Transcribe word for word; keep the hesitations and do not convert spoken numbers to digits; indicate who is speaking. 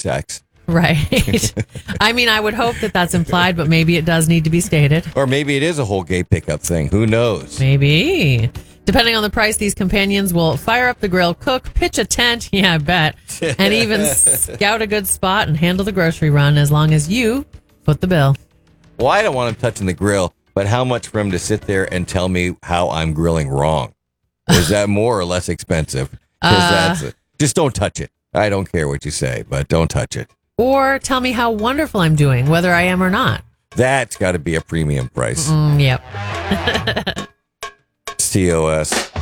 Speaker 1: sex.
Speaker 2: Right. I mean, I would hope that that's implied, but maybe it does need to be stated.
Speaker 1: Or maybe it is a whole gay pickup thing. Who knows?
Speaker 2: Maybe. Depending on the price, these companions will fire up the grill, cook, pitch a tent, yeah, I bet, and even scout a good spot and handle the grocery run as long as you foot the bill.
Speaker 1: Well, I don't want him touching the grill, but how much for him to sit there and tell me how I'm grilling wrong? Is that more or less expensive? Because
Speaker 2: Uh,
Speaker 1: that's it. Just don't touch it. I don't care what you say, but don't touch it.
Speaker 2: Or tell me how wonderful I'm doing, whether I am or not.
Speaker 1: That's got to be a premium price.
Speaker 2: Mm, yep.
Speaker 1: It's T O S.